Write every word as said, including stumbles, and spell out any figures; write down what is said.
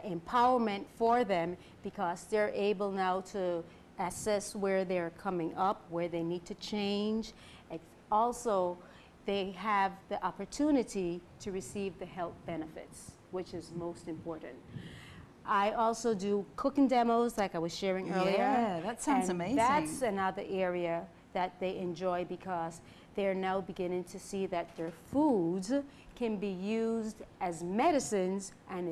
empowerment for them because they're able now to assess where they're coming up, where they need to change. Ex- Also, they have the opportunity to receive the health benefits, which is most important. I also do cooking demos, like I was sharing earlier. Yeah, that sounds and amazing. That's another area that they enjoy because they're now beginning to see that their foods can be used as medicines and